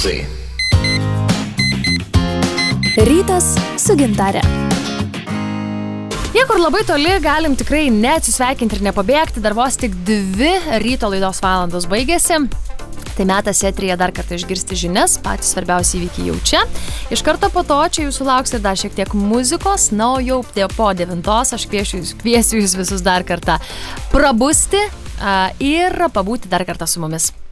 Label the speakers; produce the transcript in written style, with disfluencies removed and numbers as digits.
Speaker 1: Rytoksai.
Speaker 2: Rytas su Gintare.
Speaker 3: Niekur labai toli galim tikrai neatsisveikinti ir nepabėgti, dar vos tik 2 ryto laidos valandos baigėsi. Tai metas eteryje dar kartą išgirsti žinias, patys svarbiausi įvykiai jau čia. Iš karto po to čia jūsų lauks ir dar šiek tiek muzikos, na o jau po 9 aš kviesiu jūs visus dar kartą prabusti ir pabūti dar kartą su mumis.